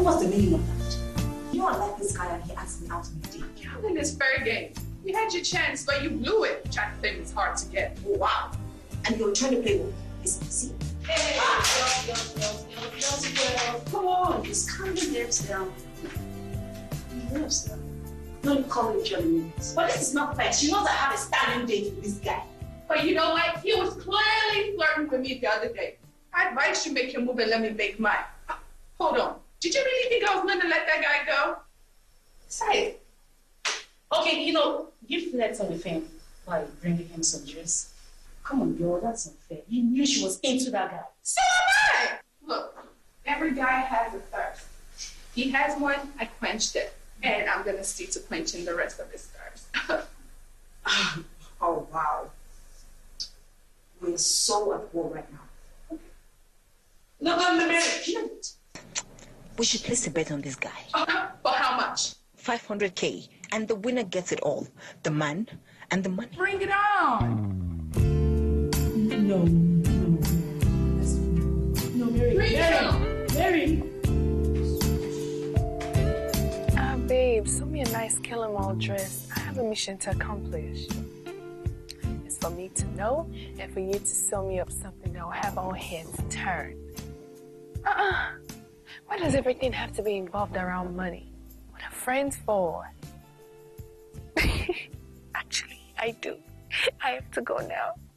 what's the meaning of that? You don't like this guy and he asked me out on a date. In this fair game, you had your chance, but you blew it. Which I think is hard to get. Oh, wow. And you're trying to play with this see? Hey, girls. Come on, just calm your nerves down. Nerves down. No, you call me Johnny. But this is not fair. She knows I have a standing date with this guy. But you know what? He was clearly flirting with me the other day. I advise you make your move and let me make mine. Hold on. Did you really think I was going to let that guy go? Say it. Okay, you flirted with him by bringing him some juice. Come on, girl, that's unfair. You knew she was into that guy. So am I! Look, every guy has a thirst. He has one, I quenched it. And I'm going to see to quenching the rest of his thirst. Oh, wow. We're so at war right now. Okay. Look, I'm the marriage. We should place a bet on this guy. For how much? 500K. And the winner gets it all. The man and the money. Bring it on. No, Mary. Mary. Babe, sew me a nice kill-em-all dress. I have a mission to accomplish. It's for me to know and for you to sew me up something that will have all heads turned. Why does everything have to be involved around money? What are friends for? Actually, I do. I have to go now.